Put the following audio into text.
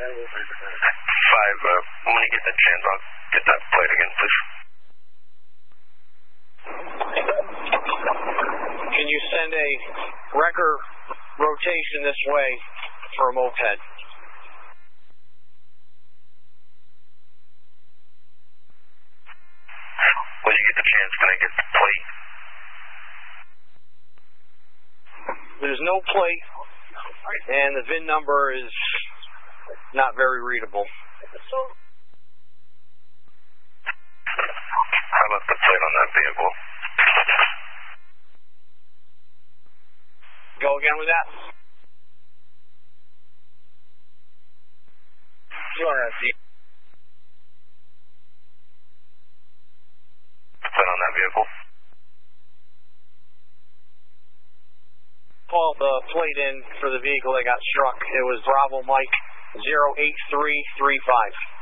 when you get the chance, I'll get that plate again, please. Can you send a wrecker rotation this way for a moped? When you get the chance, can I get the plate? There's no plate, and the VIN number is not very readable. How about the plate on that vehicle? Go again with that? Plate on that vehicle? Call the plate in for the vehicle that got struck. It was Bravo Mike 08335.